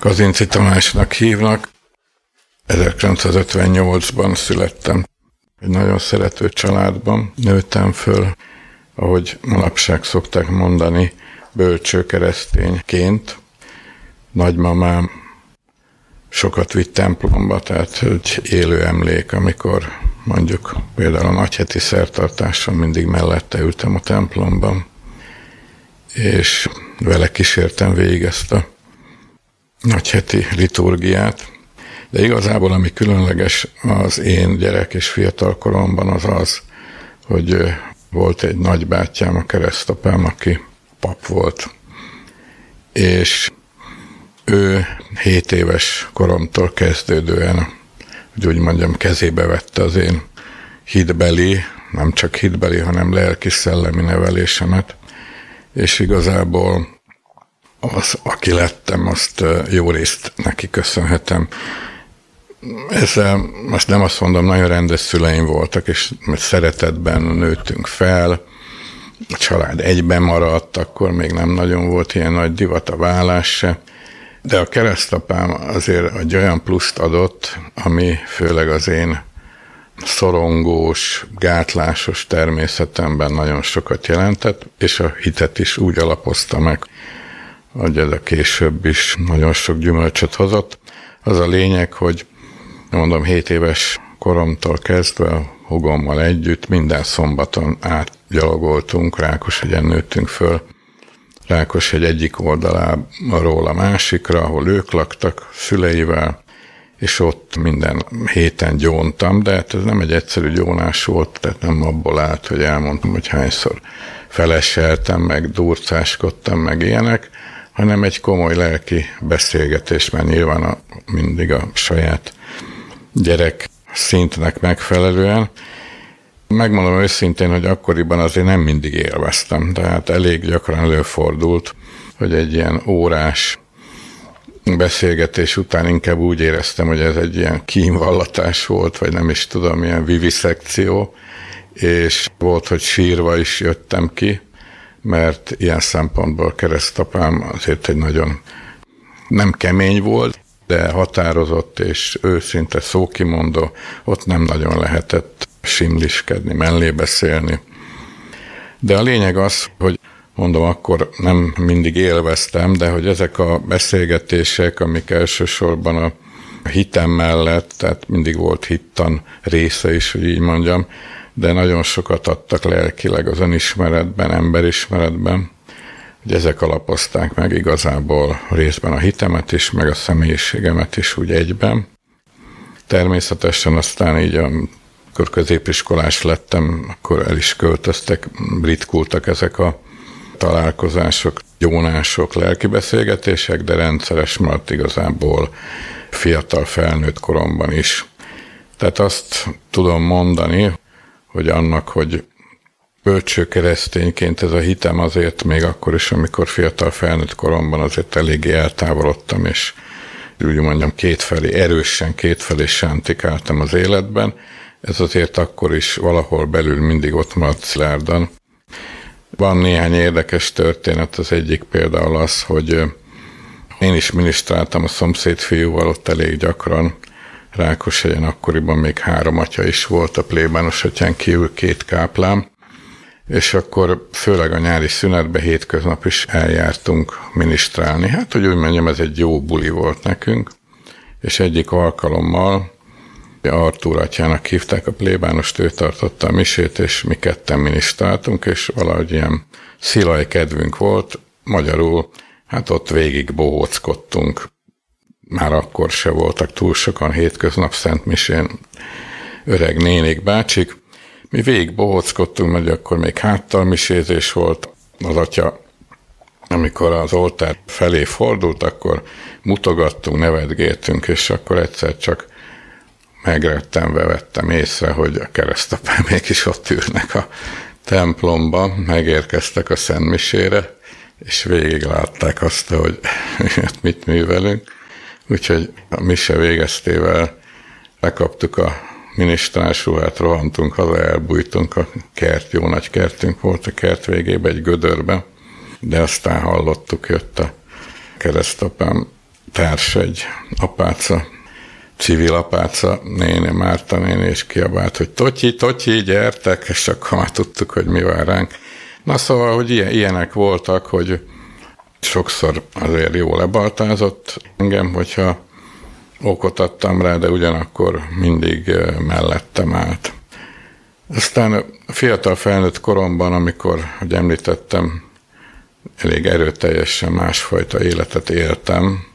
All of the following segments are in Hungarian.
Kazinczy Tamásnak hívnak. 1958-ban születtem. Egy nagyon szerető családban nőttem föl, ahogy manapság szokták mondani, bölcső keresztényként. Nagymamám sokat vitt templomba, tehát egy élő emlék, amikor mondjuk például a nagyheti szertartáson mindig mellette ültem a templomban, és vele kísértem végig ezt a nagyheti liturgiát. De igazából ami különleges az én gyerek és fiatal koromban az az, hogy volt egy nagybátyám, a keresztapám, aki pap volt. És ő 7 éves koromtól kezdődően, hogy úgy mondjam, kezébe vette az én hitbeli, nem csak hitbeli, hanem lelki-szellemi nevelésemet. És igazából az, aki lettem, azt jó részt neki köszönhetem. Ezzel most nem azt mondom, nagyon rendes szüleim voltak, és szeretetben nőttünk fel, a család egyben maradt, akkor még nem nagyon volt ilyen nagy divat a vállás se, de a keresztapám azért egy olyan pluszt adott, ami főleg az én szorongós, gátlásos természetemben nagyon sokat jelentett, és a hitet is úgy alapozta meg, hogy ez a később is nagyon sok gyümölcsöt hozott. Az a lényeg, hogy mondom, 7 éves koromtól kezdve a hugommal együtt minden szombaton átgyalogoltunk, Rákoshegyen nőttünk föl, Rákoshegy egyik oldaláról a másikra, ahol ők laktak szüleivel, és ott minden héten gyóntam, de hát ez nem egy egyszerű gyónás volt, tehát nem abból állt, hogy elmondtam, hogy hányszor feleseltem, meg durcáskodtam, meg ilyenek, hanem egy komoly lelki beszélgetés, mert nyilván mindig a saját gyerek szintnek megfelelően. Megmondom őszintén, hogy akkoriban azért nem mindig élveztem, tehát elég gyakran előfordult, hogy egy ilyen órás beszélgetés után inkább úgy éreztem, hogy ez egy ilyen kínvallatás volt, vagy nem is tudom, ilyen viviszekció, és volt, hogy sírva is jöttem ki, mert ilyen szempontból keresztapám azért egy nagyon nem kemény volt, de határozott és őszinte szókimondó, ott nem nagyon lehetett simliskedni, mellé beszélni. De a lényeg az, hogy mondom, akkor nem mindig élveztem, de hogy ezek a beszélgetések, amik elsősorban a hitem mellett, tehát mindig volt hittan része is, hogy így mondjam, de nagyon sokat adtak lelkileg az önismeretben, emberismeretben, hogy ezek alapozták meg igazából részben a hitemet is, meg a személyiségemet is úgy egyben. Természetesen aztán így, amikor középiskolás lettem, akkor el is költöztek, ritkultak ezek a találkozások, gyónások, lelkibeszélgetések, de rendszeres maradt igazából fiatal felnőtt koromban is. Tehát azt tudom mondani, hogy annak, hogy bölcső keresztényként ez a hitem azért még akkor is, amikor fiatal felnőtt koromban azért eléggé eltávolodtam, és úgy mondjam erősen kétfelé sántikáltam az életben, ez azért akkor is valahol belül mindig ott maradt szilárdan. Van néhány érdekes történet, az egyik például az, hogy én is minisztráltam a szomszéd fiúval ott elég gyakran, Rákoshegyen akkoriban még 3 atya is volt, a plébános atyán kívül 2 káplán, és akkor főleg a nyári szünetben hétköznap is eljártunk minisztrálni. Hát, hogy úgy mondjam, ez egy jó buli volt nekünk, és egyik alkalommal Artúr atyának hívták a plébánost, ő tartotta a misét, és mi ketten minisztráltunk, és valahogy ilyen szilaj kedvünk volt, magyarul, hát ott végig bohóckodtunk. Már akkor se voltak túl sokan hétköznap szentmisén öreg nénik, bácsik. Mi végig bohóckodtunk, mert akkor még háttal misézés volt. Az atya, amikor az oltár felé fordult, akkor mutogattunk, nevetgéltünk, és akkor egyszer csak megrettenve vettem észre, hogy a keresztapám mégis ott ülnek a templomba, megérkeztek a szentmisére, és végig látták azt, hogy mit művelünk. Úgyhogy a mise végeztével lekaptuk a minisztránsruhát, rohantunk haza, elbújtunk, a kert, jó nagy kertünk volt a kert végében, egy gödörbe, de aztán hallottuk, jött a keresztapám társ, egy apáca, civil apáca néni, Márta néni, és kiabált, hogy Totyi, gyertek, és akkor már tudtuk, hogy mi vár ránk. Na szóval, hogy ilyenek voltak, hogy sokszor azért jól lebaltázott engem, hogyha okot adtam rá, de ugyanakkor mindig mellettem állt. Aztán a fiatal felnőtt koromban, amikor, hogy említettem, elég erőteljesen másfajta életet éltem,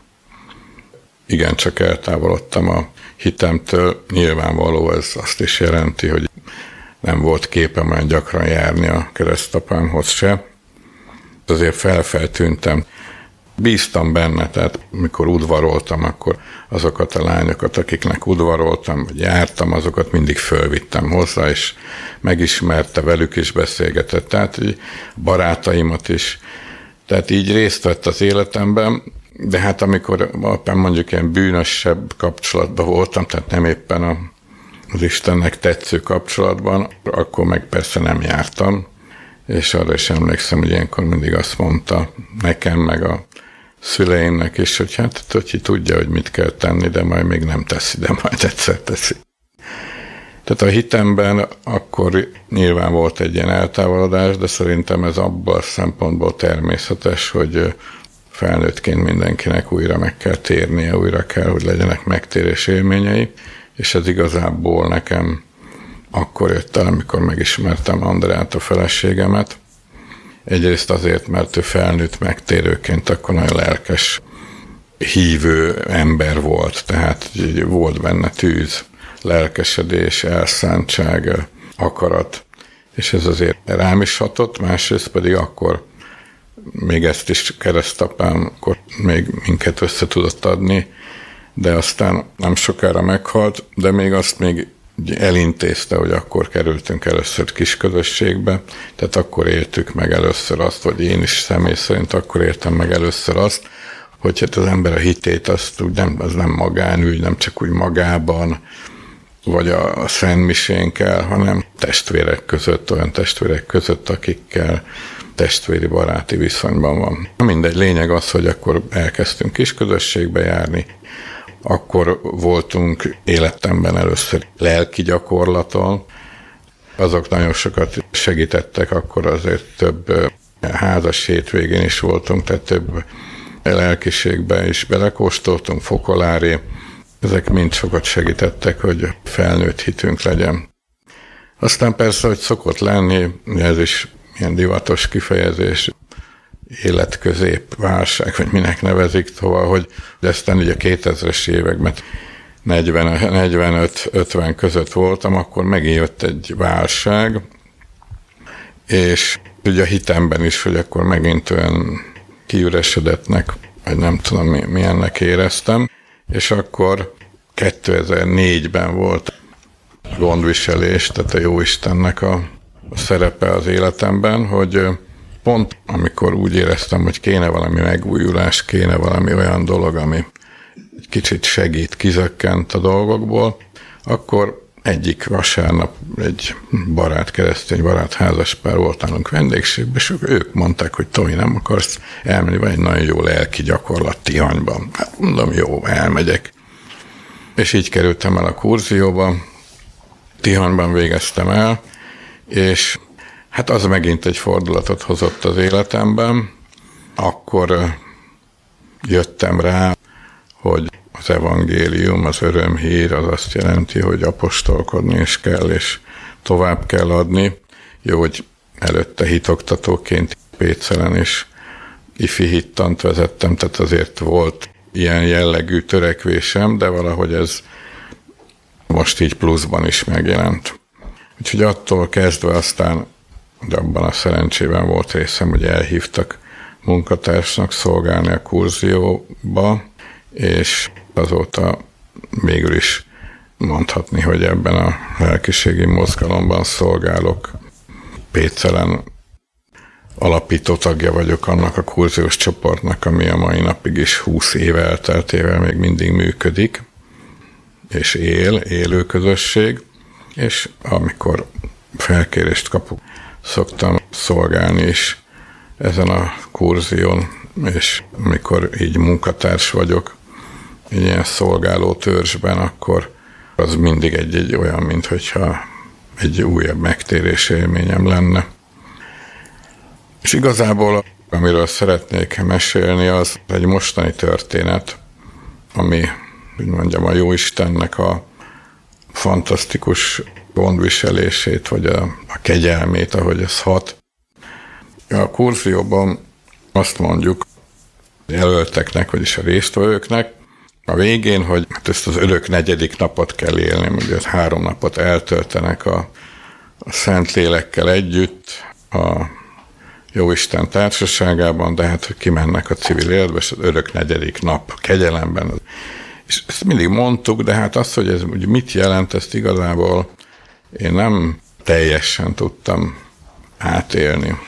igencsak eltávolodtam a hitemtől. Nyilvánvaló ez azt is jelenti, hogy nem volt képem olyan gyakran járni a keresztapámhoz se. Azért feltűntem. Bíztam benne, tehát mikor udvaroltam, akkor azokat a lányokat, akiknek udvaroltam, vagy jártam, azokat mindig fölvittem hozzá, és megismerte, velük is beszélgetett, tehát barátaimat is. Tehát így részt vett az életemben, de hát amikor mondjuk ilyen bűnösebb kapcsolatban voltam, tehát nem éppen az Istennek tetsző kapcsolatban, akkor meg persze nem jártam, és arra is emlékszem, hogy ilyenkor mindig azt mondta nekem, meg a szüleimnek is, hogy hát Totyi tudja, hogy mit kell tenni, de majd még nem teszi, de majd egyszer teszi. Tehát a hitemben akkor nyilván volt egy ilyen eltávolodás, de szerintem ez abban a szempontból természetes, hogy felnőttként mindenkinek újra meg kell térnie, újra kell, hogy legyenek megtérés élményei, és ez igazából nekem akkor jött el, amikor megismertem Andrát, a feleségemet. Egyrészt azért, mert ő felnőtt megtérőként akkor nagyon lelkes, hívő ember volt, tehát volt benne tűz, lelkesedés, elszántság, akarat, és ez azért rám is hatott, másrészt pedig akkor még ezt is keresztapám, akkor még minket össze tudott adni, de aztán nem sokára meghalt, de még azt még elintézte, hogy akkor kerültünk először kisközösségbe, tehát akkor éltük meg először azt, vagy én is személy szerint akkor éltem meg először azt, hogy hát az ember a hitét azt úgy az nem magánügy, nem csak úgy magában, vagy a szentmisénkkel, hanem testvérek között, olyan testvérek között, akikkel testvéri baráti viszonyban van. Mindegy, lényeg az, hogy akkor elkezdtünk kisközösségbe járni, akkor voltunk életemben először lelki gyakorlaton. Azok nagyon sokat segítettek, akkor azért több házas hétvégén is voltunk, tehát több lelkiségbe is belekóstoltunk, fokolári. Ezek mind sokat segítettek, hogy felnőtt hitünk legyen. Aztán persze, hogy szokott lenni, ez is ilyen divatos kifejezés, életközép válság, vagy minek nevezik, szóval, hogy aztán ugye a 2000-es években 45-50 között voltam, akkor megint jött egy válság, és ugye a hitemben is, hogy akkor megint olyan kiüresedettnek, vagy nem tudom milyennek éreztem, és akkor 2004-ben volt gondviselés, tehát a Jóistennek a szerepe az életemben, hogy pont amikor úgy éreztem, hogy kéne valami megújulás, kéne valami olyan dolog, ami egy kicsit segít, kizökkent a dolgokból, akkor egyik vasárnap egy keresztény barát házaspár volt nálunk vendégségben, és ők mondták, hogy Tomi, nem akarsz elmenni, vagy egy nagyon jó lelki gyakorlat Tihanyban. Hát mondom, jó, elmegyek. És így kerültem el a kurzióba, Tihanyban végeztem el, és hát az megint egy fordulatot hozott az életemben. Akkor jöttem rá, hogy az evangélium, az örömhír, az azt jelenti, hogy apostolkodni is kell, és tovább kell adni. Jó, hogy előtte hitoktatóként Pécelen is ifi hittant vezettem, tehát azért volt ilyen jellegű törekvésem, de valahogy ez most így pluszban is megjelent. Úgyhogy attól kezdve aztán, de abban a szerencsében volt részem, hogy elhívtak munkatársnak szolgálni a kurzióba, és azóta végül is mondhatni, hogy ebben a lelkiségi mozgalomban szolgálok. Pécelen alapító tagja vagyok annak a kurziós csoportnak, ami a mai napig is 20 éve elteltével még mindig működik, és élő közösség, és amikor felkérést kapok, szoktam szolgálni is ezen a kurzión, és amikor így munkatárs vagyok, egy ilyen szolgáló törzsben, akkor az mindig egy olyan, mintha egy újabb megtérés élményem lenne. És igazából, amiről szeretnék mesélni, az egy mostani történet, ami, úgy mondjam, a Jóistennek a fantasztikus gondviselését, vagy a kegyelmét, ahogy ez hat. A kurzióban azt mondjuk jelölteknek, vagyis a résztvevőknek a végén, hogy ezt az örök negyedik napot kell élni, ugye 3 napot eltöltenek a Szentlélekkel együtt, a Jóisten társaságában, de hát, hogy kimennek a civil életbe, és az örök negyedik nap kegyelemben. És ezt mindig mondtuk, de hát azt, hogy ez hogy mit jelent, ezt igazából én nem teljesen tudtam átélni.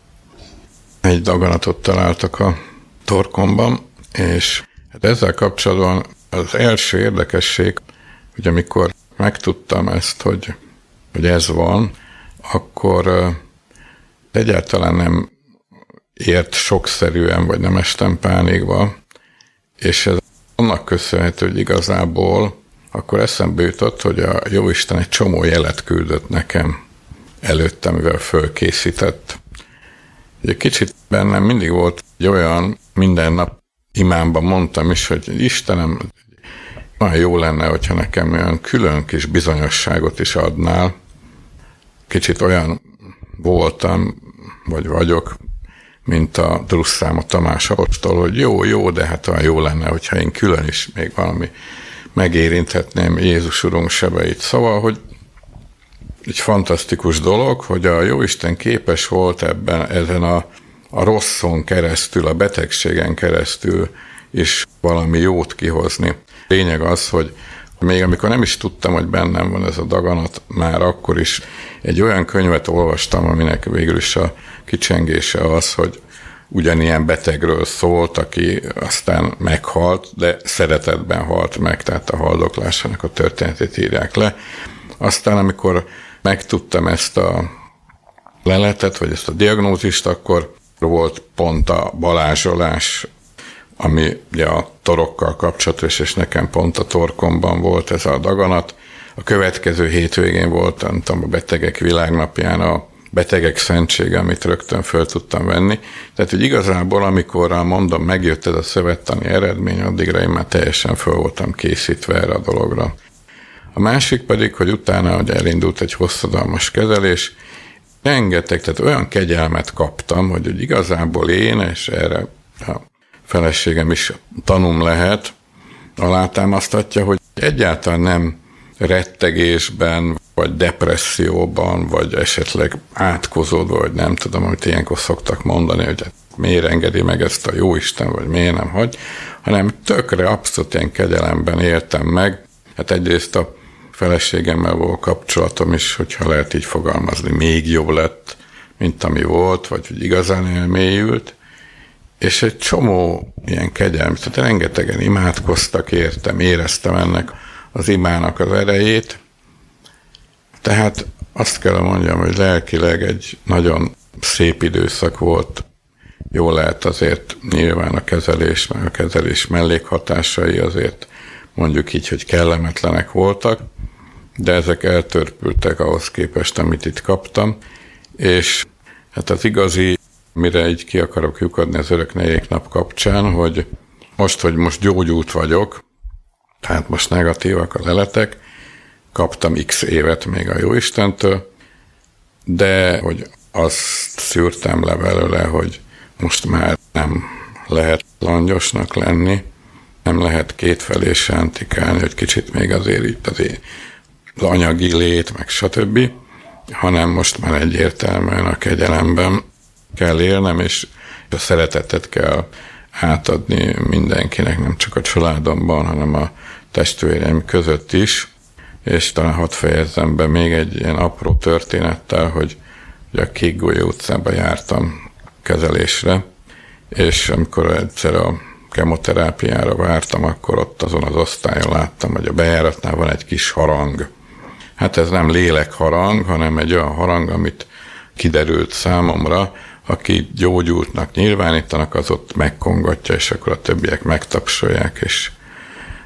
Egy daganatot találtak a torkomban, és hát ezzel kapcsolatban az első érdekesség, hogy amikor megtudtam ezt, hogy ez van, akkor egyáltalán nem ért sokszerűen, vagy nem estem pánikba, és ez annak köszönhető, hogy igazából akkor eszembe jutott, hogy a Jóisten egy csomó jelet küldött nekem előtte, mivel fölkészített. Egy kicsit bennem mindig volt egy olyan, minden nap imámban mondtam is, hogy Istenem, nagyon jó lenne, hogyha nekem olyan külön kis bizonyosságot is adnál. Kicsit olyan voltam, vagy vagyok, mint a Drusszáma Tamás apostol, hogy jó, de hát olyan jó lenne, hogyha én külön is még valami megérinthetném Jézus Urunk sebeit. Szóval, hogy egy fantasztikus dolog, hogy a Jóisten képes volt ezen a rosszon keresztül, a betegségen keresztül is valami jót kihozni. Lényeg az, hogy még amikor nem is tudtam, hogy bennem van ez a daganat, már akkor is egy olyan könyvet olvastam, aminek végül is a kicsengése az, hogy ugyanilyen betegről szólt, aki aztán meghalt, de szeretetben halt meg, tehát a haldoklásának a történetét írják le. Aztán, amikor megtudtam ezt a leletet, vagy ezt a diagnózist, akkor volt pont a balázsolás, ami ugye a torokkal kapcsolatos, és nekem pont a torkomban volt ez a daganat. A következő hétvégén volt, nem tudom, a Betegek Világnapján a Betegek Szentsége, amit rögtön föl tudtam venni. Tehát, hogy igazából, amikor mondom, megjött ez a szövettani eredmény, addigra én már teljesen föl voltam készítve erre a dologra. A másik pedig, hogy utána, hogy elindult egy hosszadalmas kezelés, rengeteg, tehát olyan kegyelmet kaptam, hogy igazából én, és erre a feleségem is tanúm lehet, alátámasztatja, hogy egyáltalán nem rettegésben, vagy depresszióban, vagy esetleg átkozódva, vagy nem tudom, amit ilyenkor szoktak mondani, hogy miért engedi meg ezt a Jóisten, vagy miért nem hagy, hanem tökre abszolút ilyen kegyelemben éltem meg. Hát egyrészt a feleségemmel volt kapcsolatom is, hogyha lehet így fogalmazni, még jobb lett, mint ami volt, vagy hogy igazán elmélyült, és egy csomó ilyen kegyelm, tehát rengetegen imádkoztak értem, éreztem ennek az imának az erejét. Tehát azt kell mondjam, hogy lelkileg egy nagyon szép időszak volt. Jól lehet azért nyilván a kezelés, meg a kezelés mellékhatásai azért mondjuk így, hogy kellemetlenek voltak, de ezek eltörpültek ahhoz képest, amit itt kaptam, és hát az igazi, mire így ki akarok lyukadni az örök negyedik nap kapcsán, hogy most gyógyult vagyok, tehát most negatívak a leletek, kaptam x évet még a Jóistentől, de hogy azt szűrtem le belőle, hogy most már nem lehet langyosnak lenni, nem lehet kétfelé sántikálni, hogy kicsit még azért itt az anyagi lét, meg stb., hanem most már egyértelműen a kegyelemben kell élnem, és a szeretetet kell átadni mindenkinek, nem csak a családomban, hanem a testvéreim között is. És talán hadd fejezzem be még egy ilyen apró történettel, hogy a Kékgolyó utcában jártam kezelésre, és amikor egyszer a kemoterápiára vártam, akkor ott azon az osztályon láttam, hogy a bejáratnál van egy kis harang. Hát ez nem lélekharang, hanem egy olyan harang, amit kiderült számomra, aki gyógyultnak nyilvánítanak, az ott megkongatja, és akkor a többiek megtapsolják, és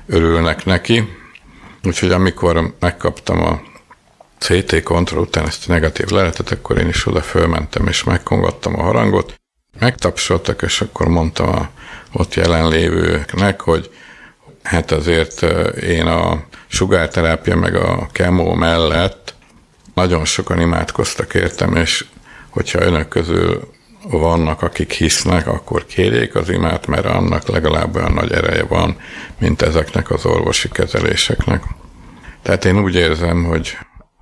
örülnek neki. Úgyhogy amikor megkaptam a CT kontroll után ezt a negatív leletet, akkor én is oda fölmentem, és megkongattam a harangot. Megtapsoltak, és akkor mondtam a ott jelenlévőknek, hogy hát azért én a sugárterápia meg a kemó mellett nagyon sokan imádkoztak értem, és hogyha önök közül vannak, akik hisznek, akkor kérjék az imát, mert annak legalább olyan nagy ereje van, mint ezeknek az orvosi kezeléseknek. Tehát én úgy érzem, hogy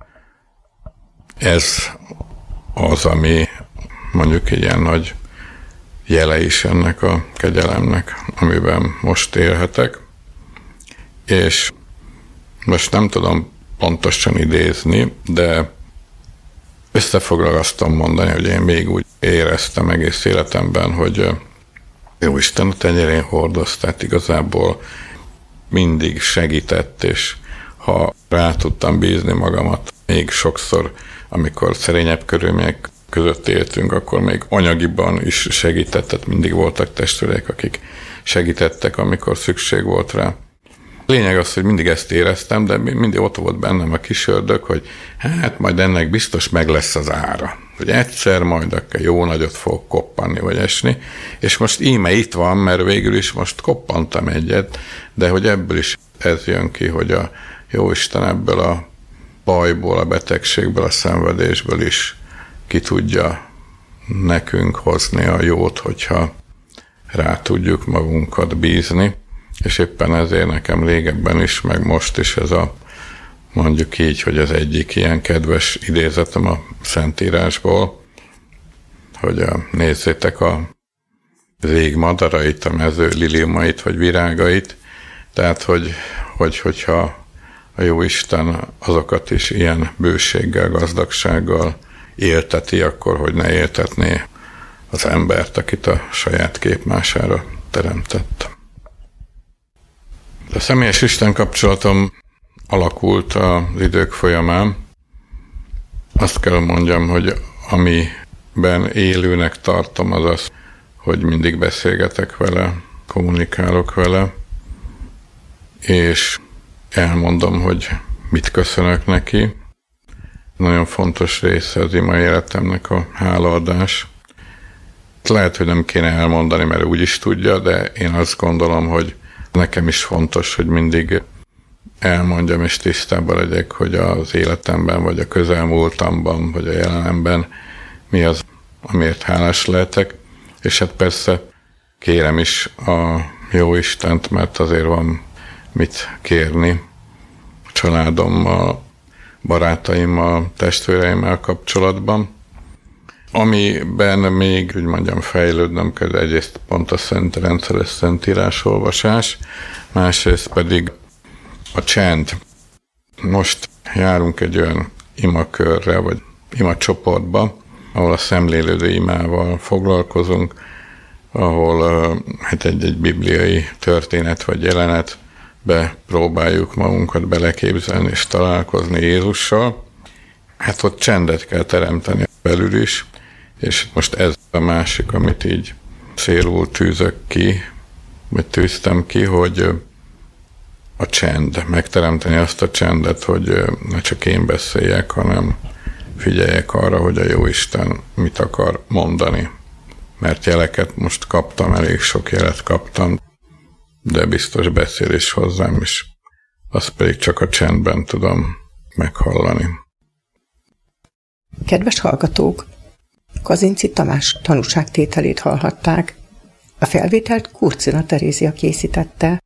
ez az, ami mondjuk egy ilyen nagy jele is ennek a kegyelemnek, amiben most élhetek. És most nem tudom pontosan idézni, de összefoglalva azt tudom mondani, hogy én még úgy éreztem egész életemben, hogy Jóisten a tenyerén hordoz, tehát igazából mindig segített, és ha rá tudtam bízni magamat, még sokszor, amikor szerényebb körülmények között éltünk, akkor még anyagiban is segített, tehát mindig voltak testvérek, akik segítettek, amikor szükség volt rá. Lényeg az, hogy mindig ezt éreztem, de mindig ott volt bennem a kis ördög, hogy hát majd ennek biztos meg lesz az ára. Hogy egyszer majd akkor jó nagyot fog koppanni vagy esni, és most íme itt van, mert végül is most koppantam egyet, de hogy ebből is ez jön ki, hogy a Jóisten ebből a bajból, a betegségből, a szenvedésből is ki tudja nekünk hozni a jót, hogyha rá tudjuk magunkat bízni, és éppen ezért nekem régebben is, meg most is ez a, mondjuk így, hogy az egyik ilyen kedves idézetem a Szentírásból, hogy nézzétek a rég madarait, a mező liliumait, vagy virágait, tehát hogyha a Jóisten azokat is ilyen bőséggel, gazdagsággal élteti, akkor hogy ne éltetné az embert, akit a saját képmására teremtett. A személyes Isten kapcsolatom alakult az idők folyamán. Azt kell mondjam, hogy amiben élőnek tartom, az az, hogy mindig beszélgetek vele, kommunikálok vele, és elmondom, hogy mit köszönök neki. Nagyon fontos része az ima életemnek a hálaadás. Lehet, hogy nem kéne elmondani, mert úgy is tudja, de én azt gondolom, hogy nekem is fontos, hogy mindig elmondjam és tisztában legyek, hogy az életemben, vagy a közelmúltamban, vagy a jelenemben mi az, amiért hálás lehetek. És hát persze kérem is a Jóistent, mert azért van mit kérni a családommal, barátaimmal, testvéreimmel kapcsolatban. Amiben még, úgy mondjam, fejlődnöm kell, egyrészt pont a szent rendszeres szentírás olvasás, másrészt pedig a csend. Most járunk egy olyan imakörre, vagy imacsoportba, ahol a szemlélődő imával foglalkozunk, ahol hát egy bibliai történet vagy jelenetbe próbáljuk magunkat beleképzelni és találkozni Jézussal. Hát ott csendet kell teremteni belül is, és most ez a másik, amit így célul tűzök ki, vagy tűztem ki, hogy a csend, megteremteni azt a csendet, hogy ne csak én beszéljek, hanem figyeljek arra, hogy a Jóisten mit akar mondani. Mert jeleket most kaptam, elég sok jelet kaptam, de biztos beszél is hozzám, és azt pedig csak a csendben tudom meghallani. Kedves hallgatók! Kazinczy Tamás tanúságtételét hallhatták. A felvételt Kurcina Terézia készítette.